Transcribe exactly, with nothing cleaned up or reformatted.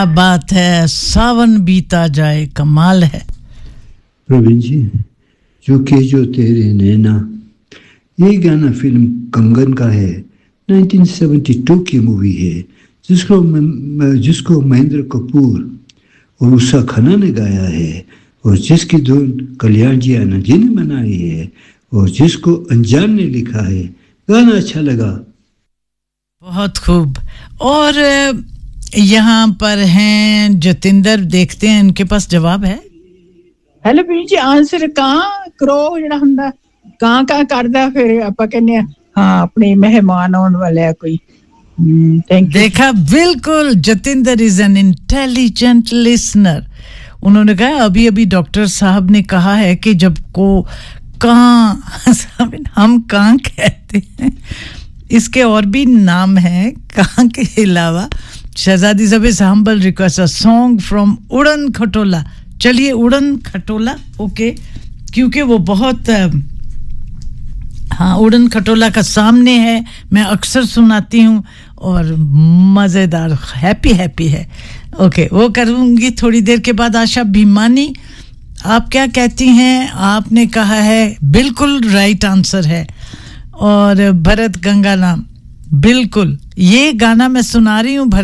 बात है, सावन बीता जाए कमाल है। प्रवीण जी, जो के जो तेरे नैना, ये गाना फिल्म कंगन का है, उन्नीस सौ बहत्तर की मूवी है, जिसको जिसको महेंद्र कपूर और उषा खन्ना ने गाया है और जिसकी धुन कल्याण जी आनंद जी ने बनाई है और जिसको अनजान ने लिखा है। गाना अच्छा लगा। बहुत खूब। और यहाँ पर हैं जतिंदर, देखते हैं इनके पास जवाब है। हेलो बीर जी, आंसर कहाँ करो ਜਿਹੜਾ ਹੁੰਦਾ ਕਾਂ ਕਾਂ करदा फिर ਆਪਾਂ ਕਹਿੰਦੇ ਆ हाँ अपने मेहमान आने वाले है कोई। Thank you. देखा, बिल्कुल Jatinder is an intelligent listener. उन्होंने कहा अभी अभी डॉक्टर साहब ने कहा है कि जब को कां हम कां कहते हैं, इसके और भी नाम हैं कां के अलावा। शहजादी साहब is humble request a song from उड़न खटोला। चलिए उड़न खटोला, ओके, क्योंकि वो बहुत हाँ उड़न खटोला का सामने है, मैं अक्सर सुनाती हूँ और मज़ेदार हैप्पी हैप्पी है। ओके, वो करूँगी थोड़ी देर के बाद। आशा भीमानी, आप क्या कहती हैं? आपने कहा है बिल्कुल राइट आंसर है। और भरत गंगाराम, बिल्कुल ये गाना मैं सुना रही हूँ।